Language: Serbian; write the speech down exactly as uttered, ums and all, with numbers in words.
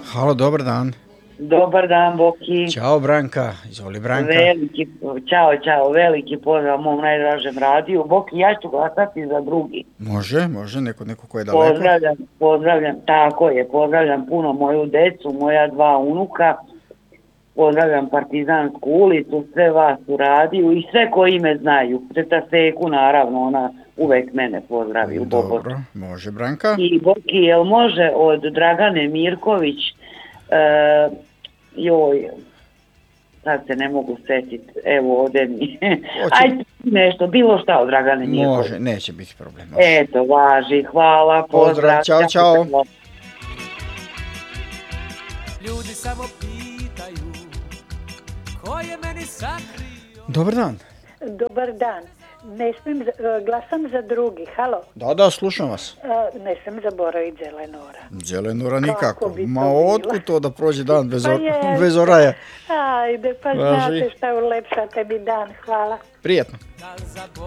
Halo, dobar dan. Dobar dan, Boki. Ćao, Branka. Izvoli, Branka. Veliki, čao, čao, veliki pozdrav mom najdražem radiju. Boki, ja ću glasati za drugi. Može, može, neko, neko ko je daleko. Pozdravljam, pozdravljam, tako je, pozdravljam puno moju decu, moja dva unuka. Pozdravljam Partizansku ulicu, sve vas u radiju i sve koji me znaju. Teta Seku, naravno, ona uvek mene pozdravi u Bobotu. Dobro, može, Branka. I Boki, jel može od Dragane Mirković, e, joj, sad se ne mogu setiti, evo ode mi. Ajde nešto, bilo šta od Dragane Mirković. Može, neće biti problem. Može. Eto, važi, hvala, pozdrav. Pozdrav, čao, čao. Ljudi samo pitaju ko je meni sakrio. Dobar dan. Dobar dan. Ne smijem, glasam za drugi. Halo? Da, da, slušam vas. Ne smijem zaboraviti Zelenora. Zelenora nikako. Bi Ma to otkud to da prođe dan bez, pa or, bez oraja? Ajde, pa Važi. znate šta ulepšate mi dan. Hvala. Prijetno.